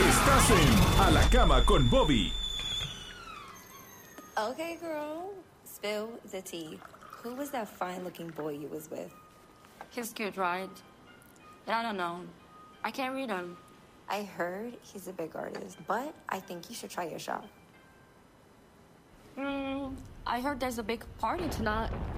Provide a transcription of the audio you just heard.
Estás en A la Cama con Bobby. Okay, girl. Spill the tea. Who was that fine-looking boy you was with? He's cute, right? But I don't know. I can't read him. I heard he's a big artist, but I think you should try your shot. I heard there's a big party tonight.